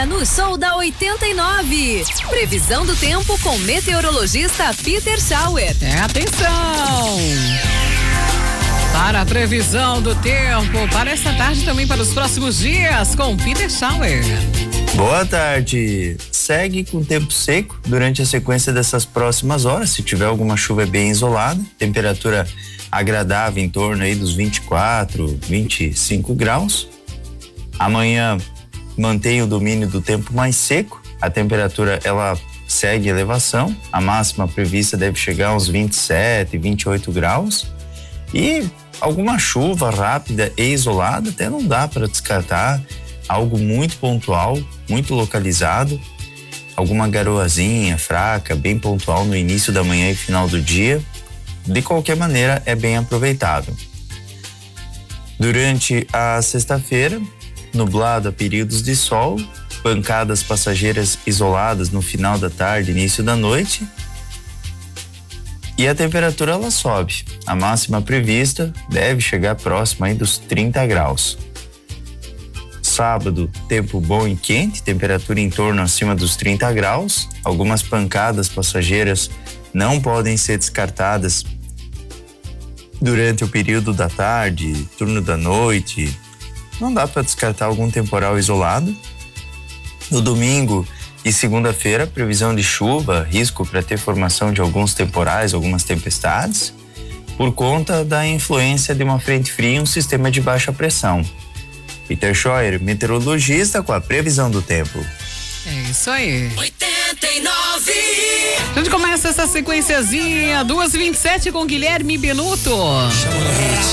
dia no Show da 89. Previsão do tempo com meteorologista Peter Schauer. Atenção! Para a previsão do tempo, para esta tarde e também para os próximos dias, com Peter Schauer. Boa tarde. Segue com tempo seco durante a sequência dessas próximas horas. Se tiver alguma chuva bem isolada, temperatura agradável em torno aí dos 24, 25 graus. Amanhã mantém o domínio do tempo mais seco. A temperatura ela segue elevação. A máxima prevista deve chegar aos 27, 28 graus. E alguma chuva rápida e isolada até não dá para descartar. Algo muito pontual, muito localizado. Alguma garoazinha fraca, bem pontual no início da manhã e final do dia. De qualquer maneira, é bem aproveitável. Durante a sexta-feira, nublado a períodos de sol, pancadas passageiras isoladas no final da tarde, início da noite. E a temperatura ela sobe. A máxima prevista deve chegar próxima aí dos 30 graus. Sábado, tempo bom e quente, temperatura em torno acima dos 30 graus. Algumas pancadas passageiras não podem ser descartadas durante o período da tarde, turno da noite. Não dá para descartar algum temporal isolado. No domingo e segunda-feira, previsão de chuva, risco para ter formação de alguns temporais, algumas tempestades, por conta da influência de uma frente fria e um sistema de baixa pressão. Peter Schauer, meteorologista, com a previsão do tempo. É isso aí. 89. A gente começa essa sequenciazinha, 2h27 com Guilherme Benuto.